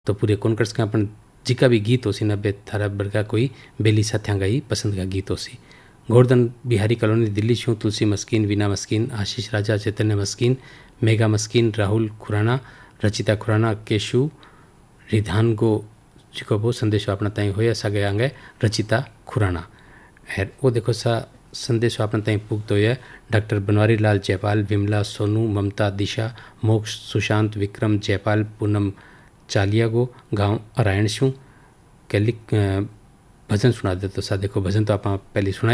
तो पूरे कॉन्कर्स का अपन जिका भी गीत हो सी नब्बे थारा बरगा कोई बेली साथ्यांगा ही पसंद का गीत हो सी। गोवर्धन बिहारी कॉलोनी दिल्ली छूँ तुलसी मस्किन, वीना मस्किन, आशीष राजा, चैतन्य मस्किन, मेघा मस्किन, राहुल खुराना, रचिता खुराना, केशु रिधानगो जिको वो संदेश अपना ताई होया सा गया अंगे रचिता खुराना है। वो देखो सा संदेश अपना ताई पुगत होया डॉक्टर बनवारी लाल जयपाल, विमला, सोनू, ममता, दिशा, मोक्ष, सुशांत, विक्रम, जयपाल, पूनम चालियागो गांव अरायण छूँ कैलिक भजन सुना दे। तो सा देखो भजन तो आप पहले सुना